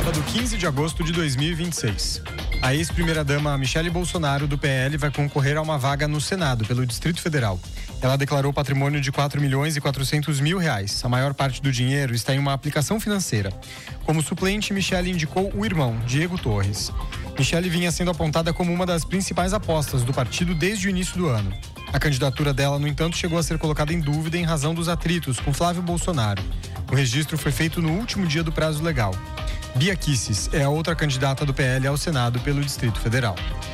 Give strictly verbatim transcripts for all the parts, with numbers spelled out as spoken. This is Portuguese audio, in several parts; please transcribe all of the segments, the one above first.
sábado, quinze de agosto de dois mil e vinte e seis. A ex-primeira-dama Michele Bolsonaro, do P L, vai concorrer a uma vaga no Senado, pelo Distrito Federal. Ela declarou patrimônio de quatro milhões e quatrocentos mil reais. A maior parte do dinheiro está em uma aplicação financeira. Como suplente, Michele indicou o irmão, Diego Torres. Michele vinha sendo apontada como uma das principais apostas do partido desde o início do ano. A candidatura dela, no entanto, chegou a ser colocada em dúvida em razão dos atritos com Flávio Bolsonaro. O registro foi feito no último dia do prazo legal. Bia Kicis é a outra candidata do P L ao Senado pelo Distrito Federal.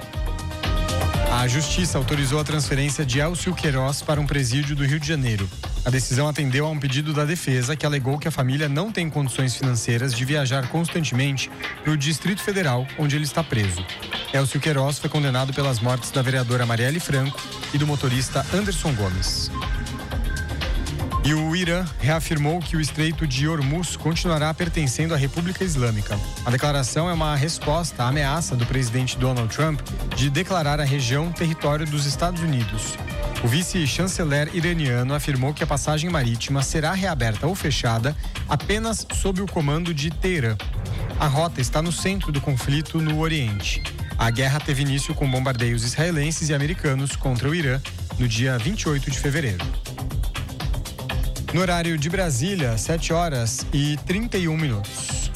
A Justiça autorizou a transferência de Elcio Queiroz para um presídio do Rio de Janeiro. A decisão atendeu a um pedido da defesa que alegou que a família não tem condições financeiras de viajar constantemente para o Distrito Federal, onde ele está preso. Elcio Queiroz foi condenado pelas mortes da vereadora Marielle Franco e do motorista Anderson Gomes. E o Irã reafirmou que o Estreito de Hormuz continuará pertencendo à República Islâmica. A declaração é uma resposta à ameaça do presidente Donald Trump de declarar a região território dos Estados Unidos. O vice-chanceler iraniano afirmou que a passagem marítima será reaberta ou fechada apenas sob o comando de Teherã. A rota está no centro do conflito no Oriente. A guerra teve início com bombardeios israelenses e americanos contra o Irã no dia vinte e oito de fevereiro. No horário de Brasília, sete horas e trinta e um minutos.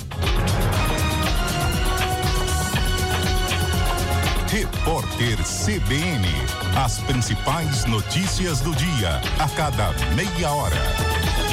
Repórter C B N. As principais notícias do dia, a cada meia hora.